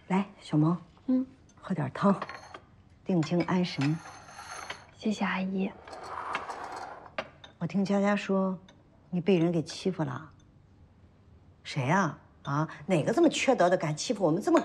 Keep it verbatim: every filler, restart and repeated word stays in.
来，小萌， 嗯， 喝点汤，定睛安神。 谢谢阿姨。 我听佳佳说，你被人给欺负了。谁呀？啊，哪个这么缺德的敢欺负我们这么